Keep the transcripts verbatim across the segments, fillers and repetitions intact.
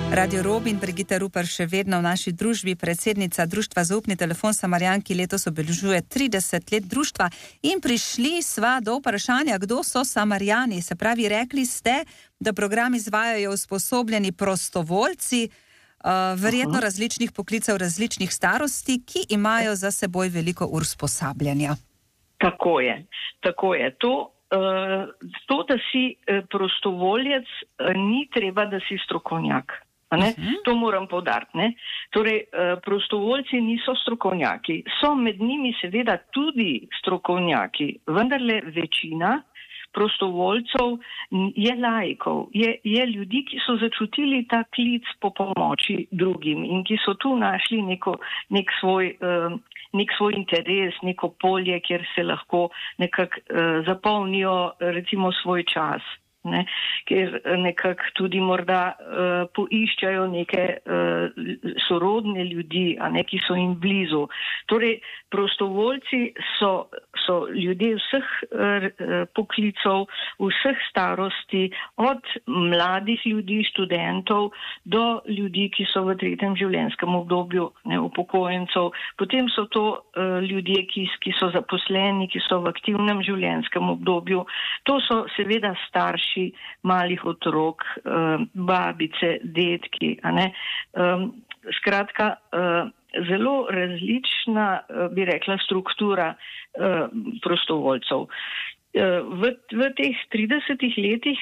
Radio Rob in Brigita Rupar še vedno v naši družbi, predsednica Društva Zaupni telefon Samarjan, ki letos obeležuje trideset let društva. In prišli sva do vprašanja, kdo so Samarjani. Se pravi, rekli ste, da program izvajajo usposobljeni prostovoljci, uh, verjetno različnih poklicev, različnih starosti, ki imajo za seboj veliko usposabljanja. Tako je, tako je. To, uh, to da si uh, prostovoljec, uh, ni treba, da si strokovnjak. Ne? Uh-huh. To moram poudariti. Ne? Torej, prostovoljci niso strokovnjaki. So med njimi seveda tudi strokovnjaki, vendarle večina prostovoljcev je laikov, je, je ljudi, ki so začutili ta klic po pomoči drugim in ki so tu našli neko, nek, svoj, nek svoj interes, neko polje, kjer se lahko nekako zapolnijo recimo svoj čas. Ne, ker nekako tudi morda uh, poiščajo neke uh, sorodne ljudi, a ne, ki so jim blizu. Torej, prostovoljci so, so ljudje vseh uh, poklicov, vseh starosti, od mladih ljudi, študentov, do ljudi, ki so v tretjem življenjskem obdobju, ne, upokojencev. Potem so to uh, ljudje, ki, ki so zaposleni, ki so v aktivnem življenjskem obdobju. To so seveda starši malih otrok, babice, detki, a ne. Skratka, zelo različna, bi rekla, struktura prostovoljcev. V, v teh tridesetih letih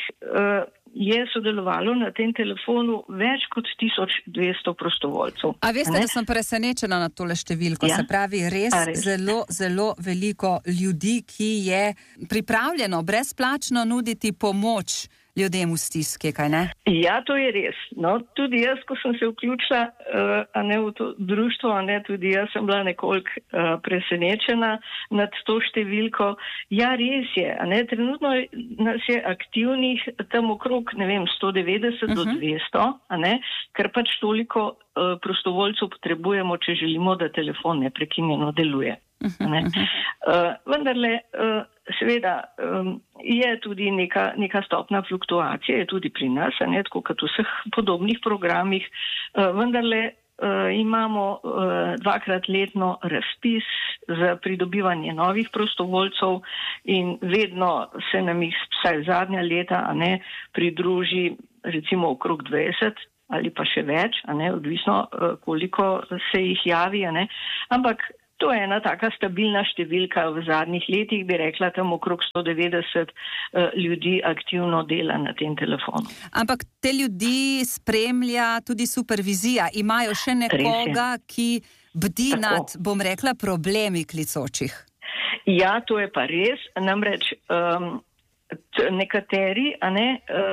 je sodelovalo na tem telefonu več kot tisoč dvesto prostovoljcev. A veste, da sem presenečena na tole številko, ja? Se pravi res, res zelo, zelo veliko ljudi, ki je pripravljeno brezplačno nuditi pomoč ljudem v stiski, kaj ne? Ja, to je res. No, tudi jaz, ko sem se vključila uh, a ne v to društvo, a ne, tudi jaz sem bila nekoliko uh, presenečena nad to številko. Ja, res je, a ne, trenutno nas je aktivnih tam okrog, ne vem, sto devetdeset uh-huh. do dvesto, a ne, ker pač toliko uh, prostovoljcev potrebujemo, če želimo, da telefon neprekinjeno deluje. Uh-huh, ne. uh, vendarle, uh, seveda, um, je tudi neka, neka stopna fluktuacija, je tudi pri nas, a ne, tako kot v vseh podobnih programih, uh, vendarle uh, imamo uh, dvakrat letno razpis za pridobivanje novih prostovoljcev in vedno se nam jih, vsaj zadnja leta, a ne, pridruži recimo okrog dvajset ali pa še več, a ne, odvisno uh, koliko se jih javi, a ne, ampak to je ena taka stabilna številka. V zadnjih letih bi rekla, tam okrog sto devetdeset uh, ljudi aktivno dela na tem telefonu. Ampak te ljudi spremlja tudi supervizija. Imajo še nekoga, ki bdi Tako. nad, bom rekla, problemi klicočih. Ja, to je pa res. Namreč um, nekateri, a ne,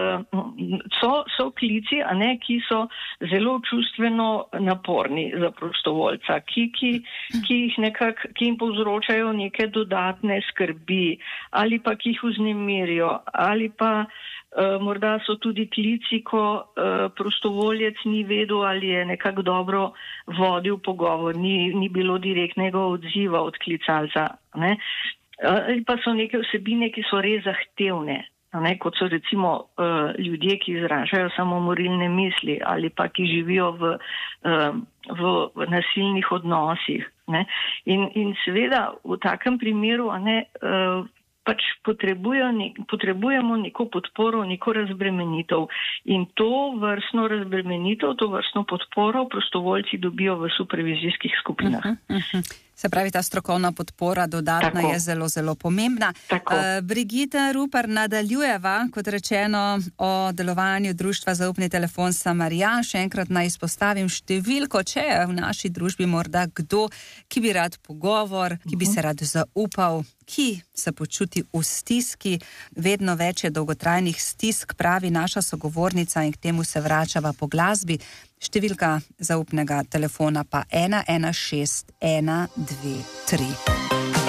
so, so klici, a ne, ki so zelo čustveno naporni za prostovoljca, ki, ki, ki jih nekako, ki jim povzročajo neke dodatne skrbi, ali pa ki jih vznemirijo, ali pa uh, morda so tudi klici, ko uh, prostovoljec ni vedel, ali je nekako dobro vodil pogovor, ni, ni bilo direktnega odziva od klicalca, ne. Ali pa so neke vsebine, ki so res zahtevne, ne, kot so recimo uh, ljudje, ki izražajo samomorilne misli ali pa ki živijo v, uh, v, v nasilnih odnosih. Ne. In, in seveda v takem primeru a ne, uh, pač potrebujemo neko podporo, neko razbremenitev. In to vrstno razbremenitev, to vrstno podporo prostovoljci dobijo v supervizijskih skupinah. Uh-huh, uh-huh. Se pravi, ta strokovna podpora dodatna Tako. je zelo, zelo pomembna. Uh, Brigita Rupar, nadaljujeva, kot rečeno, o delovanju Društva Zaupni telefon Samarjan. Še enkrat naj izpostavim številko, če je v naši družbi morda kdo, ki bi rad pogovor, ki bi se rad zaupal, ki se počuti v stiski, vedno več je dolgotrajnih stisk, pravi naša sogovornica, in k temu se vračava po glasbi. Številka zaupnega telefona pa ena ena šest ena dve tri.